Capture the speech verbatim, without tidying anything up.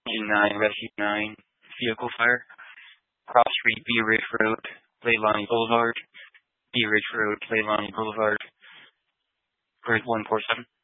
G nine, Rescue nine, vehicle fire. Cross Street, B Ridge Road, Leilani Boulevard, B Ridge Road, Leilani Boulevard, Grid one four seven.